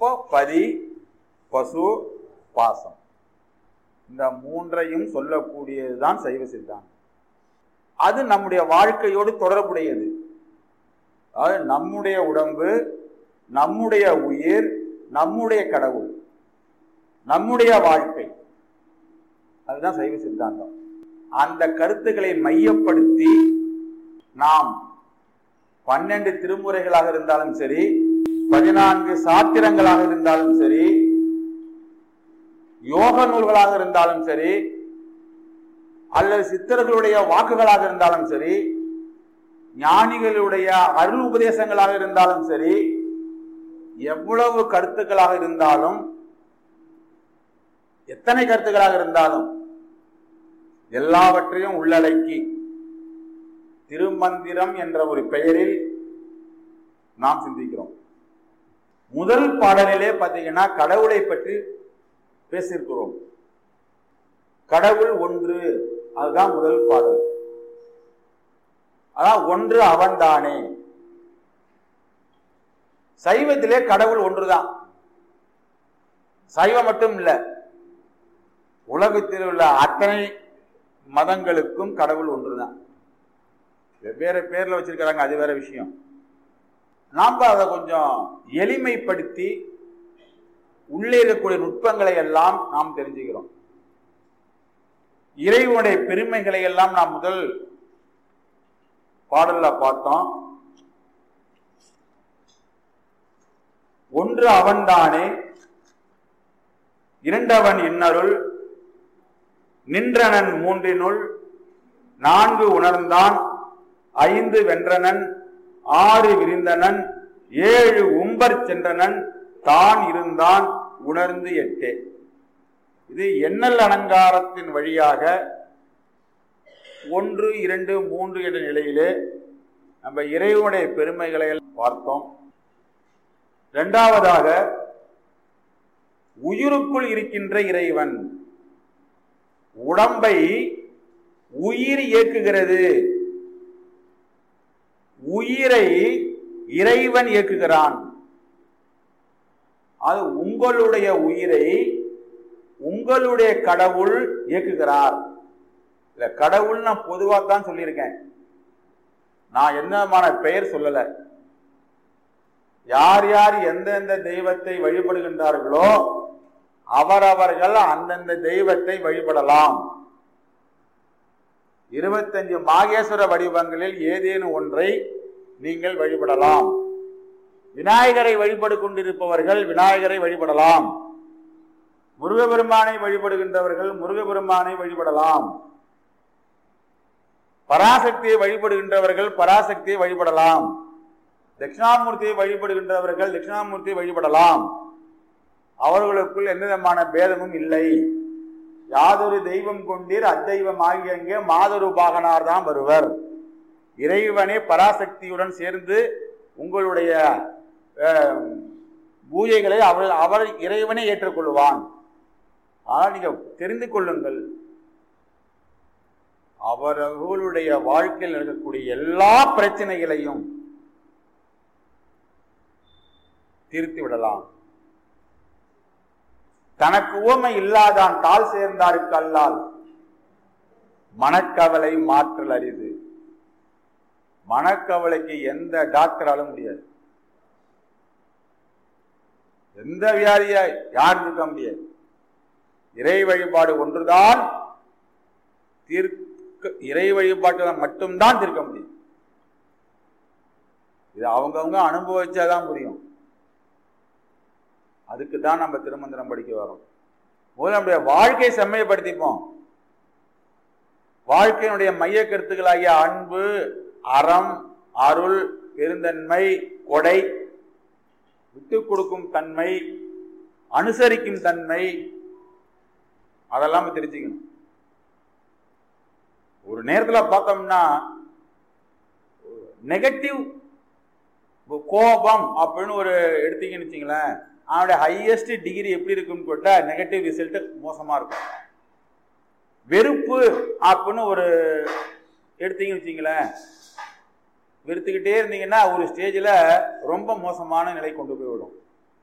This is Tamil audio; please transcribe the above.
அப்போ பதி, பசு, பாசம், இந்த மூன்றையும் சொல்லக்கூடியதுதான் சைவ சித்தாந்தம். அது நம்முடைய வாழ்க்கையோடு தொடர்புடையது. அதாவது நம்முடைய உடம்பு, நம்முடைய உயிர், நம்முடைய கடவுள், நம்முடைய வாழ்க்கை, அதுதான் சைவ சித்தாந்தம். அந்த கருத்துக்களை மையப்படுத்தி நாம் 12 திருமுறைகளாக இருந்தாலும் சரி, 14 சாத்திரங்களாக இருந்தாலும் சரி, யோக நூல்களாக இருந்தாலும் சரி, அல்லது சித்தர்களுடைய வாக்குகளாக இருந்தாலும் சரி, ஞானிகளுடைய அருள் உபதேசங்களாக இருந்தாலும் சரி, எவ்வளவு கருத்துக்களாக இருந்தாலும், எத்தனை கருத்துக்களாக இருந்தாலும் எல்லாவற்றையும் உள்ளடக்கி திருமந்திரம் என்ற ஒரு பெயரில் நாம் சிந்திக்கிறோம். முதல் பாடலிலே பார்த்தீங்கன்னா கடவுளை பற்றி பேசியிருக்கிறோம். கடவுள் ஒன்று, அதுதான் முதல் பாடல். அதான் ஒன்று அவன்தானே. சைவத்திலே கடவுள் ஒன்றுதான். சைவம் மட்டும் இல்ல, உலகத்தில் உள்ள அத்தனை மதங்களுக்கும் கடவுள் ஒன்றுதான். வெவ்வேறு பேர்ல வச்சிருக்கிறாங்க, அது வேற விஷயம். நாம் அதை கொஞ்சம் எளிமைப்படுத்தி உள்ளே இருக்கக்கூடிய நுட்பங்களை எல்லாம் நாம் தெரிஞ்சுக்கிறோம். இறைவனுடைய பெருமைகளை எல்லாம் நாம் முதல் பாடல்ல பார்த்தோம். ஒன்று அவன்தானே, இரண்டவன் இன்னருள், நின்றனன் மூன்றினுள், 4 உணர்ந்தான், 5 வென்றனன், 6 விரிந்தனன், 7 உம்பர் சென்றனன், தான் இருந்தான் உணர்ந்து 8. இது எண்ணல் அலங்காரத்தின் வழியாக 1, 2, 3 என்ற நிலையிலே நம்ம இறைவனுடைய பெருமைகளை பார்த்தோம். இரண்டாவதாக உயிருக்குள் இருக்கின்ற இறைவன். உடம்பை உயிர் இயக்குகிறது, உயிரை இறைவன் இயக்குகிறான். அது உங்களுடைய உயிரை உங்களுடைய கடவுள் இயக்குகிறார். இல்ல, கடவுள் நான் பொதுவா தான் சொல்லியிருக்கேன், நான் என்னமான பெயர் சொல்லல. யார் யார் எந்தெந்த தெய்வத்தை வழிபடுகின்றார்களோ அவரவர்கள் அந்தந்த தெய்வத்தை வழிபடலாம். 25 மாகேஸ்வர வடிவங்களில் ஏதேனும் ஒன்றை நீங்கள் வழிபடலாம். விநாயகரை வழிபடு கொண்டிருப்பவர்கள் விநாயகரை வழிபடலாம். முருகபெருமானை வழிபடுகின்றவர்கள் முருகபெருமானை வழிபடலாம். பராசக்தியை வழிபடுகின்றவர்கள் பராசக்தியை வழிபடலாம். தட்சிணாமூர்த்தியை வழிபடுகின்றவர்கள் தட்சிணாமூர்த்தியை வழிபடலாம். அவர்களுக்குள் எந்த விதமான பேதமும் இல்லை. யாதொரு தெய்வம் கொண்டீர் அத்தெய்வம் ஆகிய மாதொரு பாகனார் தான் வருவர். இறைவனே பராசக்தியுடன் சேர்ந்து உங்களுடைய பூஜைகளை அவர் இறைவனை ஏற்றுக்கொள்வான். ஆனால் நீங்க தெரிந்து கொள்ளுங்கள், அவர்களுடைய வாழ்க்கையில் இருக்கக்கூடிய எல்லா பிரச்சனைகளையும் தீர்த்து விடலாம். தனக்கு உவமை இல்லாதான் கால் சேர்ந்தாருக்கு அல்லால் மனக்கவலை மாற்றல் அரிது. மனக்கவலைக்கு எந்த டாக்டராலும் முடியாது, எந்த வியாதியா யாரும் இருக்க முடியாது. இறை வழிபாடு ஒன்றுதான் இறை வழிபாட்டு மட்டும்தான் தீர்க்க முடியும். இது அவங்கவுங்க அனுபவிச்சாதான் புரியும். அதுக்கு தான் நம்ம திருமந்திரம் படிக்க வரோம். முதல்ல நம்முடைய வாழ்க்கையை செம்மைப்படுத்திப்போம். வாழ்க்கையினுடைய மைய கருத்துக்களாகிய அன்பு, அறம், அருள், பெருந்தன்மை, கொடை, விட்டு கொடுக்கும் தன்மை, அனுசரிக்கும் தன்மை, அதெல்லாம் தெரிஞ்சுக்கணும். ஒரு நேரத்தில் பார்த்தோம்னா நெகட்டிவ் கோபம் அப்படின்னு ஒரு எடுத்தீங்கன்னு வச்சுங்களேன், அவனுடைய ஹையஸ்ட் டிகிரி எப்படி இருக்குன்னு கேட்டா நெகட்டிவ் ரிசல்ட் மோசமா இருக்கும். வெறுப்பு அப்படின்னு ஒரு எடுத்தீங்கன்னு வச்சுங்களேன், வெறுத்துக்கிட்டே இருந்தீங்கன்னா ஒரு ஸ்டேஜில் ரொம்ப மோசமான நிலை கொண்டு போய்விடும்.